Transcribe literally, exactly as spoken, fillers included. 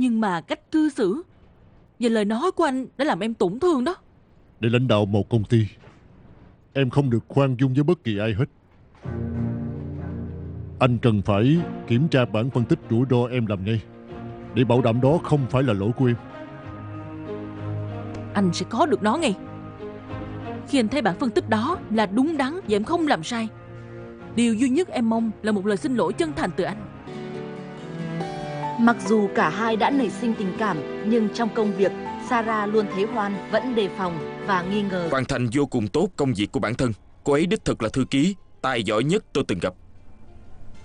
Nhưng mà cách cư xử và lời nói của anh đã làm em tổn thương đó. Để lãnh đạo một công ty, em không được khoan dung với bất kỳ ai hết. Anh cần phải kiểm tra bản phân tích rủi ro em làm ngay, để bảo đảm đó không phải là lỗi của em. Anh sẽ có được nó ngay khi anh thấy bản phân tích đó là đúng đắn và em không làm sai. Điều duy nhất em mong là một lời xin lỗi chân thành từ anh. Mặc dù cả hai đã nảy sinh tình cảm, nhưng trong công việc, Sarah luôn thấy Hoan vẫn đề phòng và nghi ngờ. Hoàn thành vô cùng tốt công việc của bản thân. Cô ấy đích thực là thư ký tài giỏi nhất tôi từng gặp.